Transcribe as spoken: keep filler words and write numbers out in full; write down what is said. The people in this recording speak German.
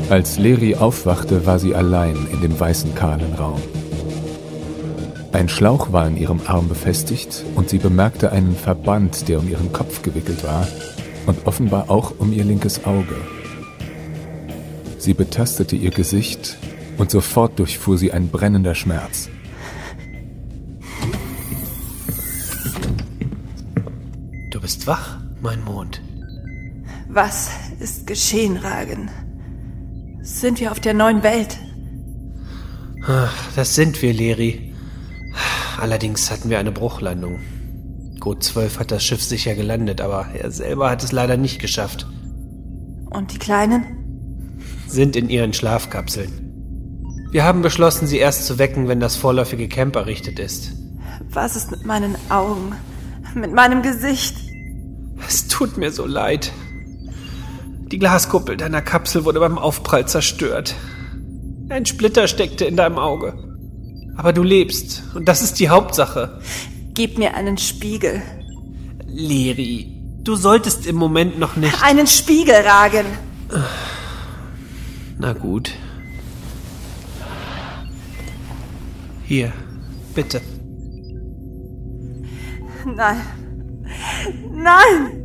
Als Leri aufwachte, war sie allein in dem weißen, kahlen Raum. Ein Schlauch war in ihrem Arm befestigt und sie bemerkte einen Verband, der um ihren Kopf gewickelt war und offenbar auch um ihr linkes Auge. Sie betastete ihr Gesicht und sofort durchfuhr sie ein brennender Schmerz. Du bist wach, mein Mond. Was ist geschehen, Ragen? Sind wir auf der neuen Welt? Ach, das sind wir, Leri. Allerdings hatten wir eine Bruchlandung. Code zwölf hat das Schiff sicher gelandet, aber er selber hat es leider nicht geschafft. Und die Kleinen? Sind in ihren Schlafkapseln. Wir haben beschlossen, sie erst zu wecken, wenn das vorläufige Camp errichtet ist. Was ist mit meinen Augen? Mit meinem Gesicht? Es tut mir so leid. Die Glaskuppel deiner Kapsel wurde beim Aufprall zerstört. Ein Splitter steckte in deinem Auge. Aber du lebst, und das ist die Hauptsache. Gib mir einen Spiegel. Leri, du solltest im Moment noch nicht... Einen Spiegel, Ragen! Na gut. Hier, bitte. Nein. Nein!